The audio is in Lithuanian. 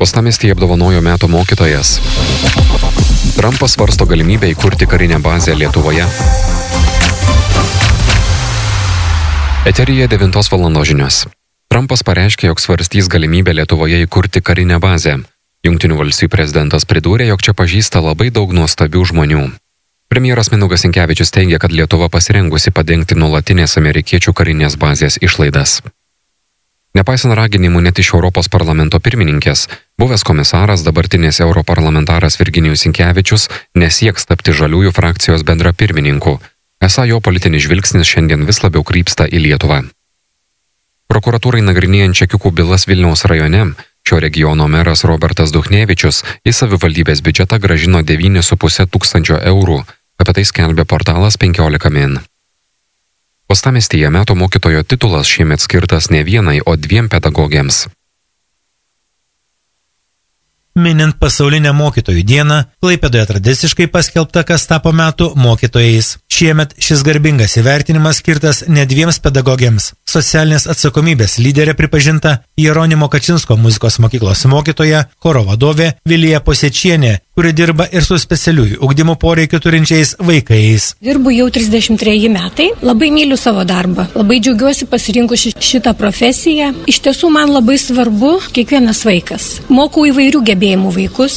Uostamiestyje apdovanojo metų mokytojas. Trumpas svarsto galimybę įkurti karinę bazę Lietuvoje. Eteryje 9 valandos žinios. Trumpas pareiškė, jog svarstys galimybę Lietuvoje įkurti karinę bazę. Jungtinių valstijų prezidentas pridūrė, jog čia pažįsta labai daug nuostabių žmonių. Premjeras Mindaugas Sinkevičius teigia, kad Lietuva pasirengusi padengti nuolatinės amerikiečių karinės bazės išlaidas. Nepaisant raginimų net iš Europos parlamento pirmininkės, buvęs komisaras, dabartinis europarlamentaras Virginijus Sinkevičius nesieks tapti žaliųjų frakcijos bendrapirmininku. Esą jo politinis žvilgsnis šiandien vis labiau krypsta į Lietuvą. Prokuratūrai nagrinėjant čekiukų bylas Vilniaus rajone, šio regiono meras Robertas Duchnevičius į savivaldybės biudžetą grąžino 9,5 tūkstančio eurų. Apie tai skelbia portalas 15 min. Uostamiestyje metų mokytojo titulas šiemet skirtas ne vienai, o 2 pedagogėms. Minint pasaulinę mokytojų dieną, Klaipėdoje tradiciškai paskelbta, kas tapo metų mokytojais. Šiemet šis garbingas įvertinimas skirtas ne 2 pedagogėms. Socialinės atsakomybės lyderė pripažinta Jeronimo Kačinsko muzikos mokyklos mokytoja, choro vadovė Vilija Posiečienė, kuri dirba ir su specialiųjų ugdymo poreikių turinčiais vaikais. Dirbu jau 33 metai, labai myliu savo darbą, labai džiaugiuosi pasirinkus šitą profesiją. Iš tiesų man labai svarbu kiekvienas vaikas. Mokau įvairių gebėjimų vaikus,